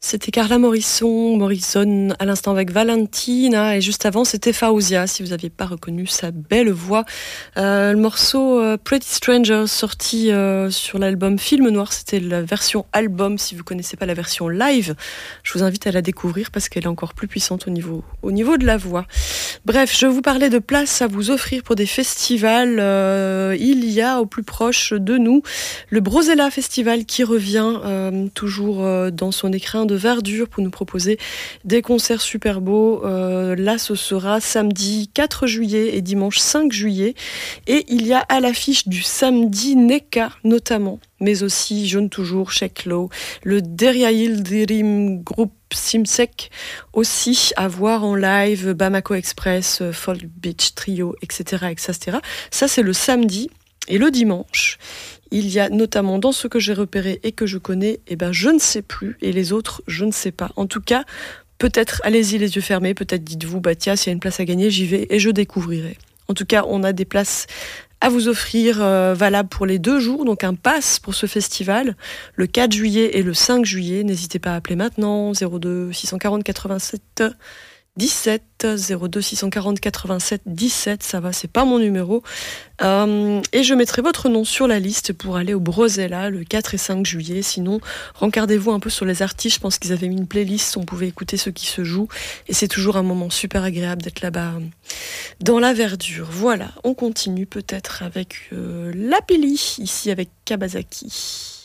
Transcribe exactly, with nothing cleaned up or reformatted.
C'était Carla Morrison, Morrison à l'instant avec Valentina, et juste avant c'était Faouzia, si vous n'aviez pas reconnu sa belle voix. Euh, le morceau euh, Pretty Strangers, sorti euh, sur l'album Film Noir, c'était la version album. Si vous ne connaissez pas la version live, je vous invite à la découvrir parce qu'elle est encore plus puissante au niveau, au niveau de la voix. Bref, je vous parlais de places à vous offrir pour des festivals. Euh, il y a au plus proche de nous le Brosella Festival qui revient euh, toujours euh, dans son écrin de verdure pour nous proposer des concerts super beaux. Euh, là, ce sera samedi quatre juillet et dimanche cinq juillet. Et il y a à l'affiche du samedi Neka notamment, mais aussi Jaune Toujours, Check Low, le Derya Yildirim Group Simsek aussi à voir en live, Bamako Express, Folk Beach Trio, et cetera, et cetera. Ça, c'est le samedi. Et le dimanche, il y a notamment dans ce que j'ai repéré et que je connais, eh ben, je ne sais plus, et les autres, je ne sais pas. En tout cas, peut-être, allez-y les yeux fermés, peut-être dites-vous, bah tiens, s'il y a une place à gagner, j'y vais et je découvrirai. En tout cas, on a des places à vous offrir, euh, valables pour les deux jours, donc un pass pour ce festival, le quatre juillet et le cinq juillet. N'hésitez pas à appeler maintenant, zéro deux six cent quarante quatre-vingt-sept dix-sept, zéro deux six cent quarante quatre-vingt-sept dix-sept, ça va, c'est pas mon numéro. Euh, et je mettrai votre nom sur la liste pour aller au Brosella le quatre et cinq juillet. Sinon, regardez-vous un peu sur les artistes, je pense qu'ils avaient mis une playlist, on pouvait écouter ce qui se joue. Et c'est toujours un moment super agréable d'être là-bas dans la verdure. Voilà, on continue peut-être avec euh, la Pili, ici avec Kabazaki.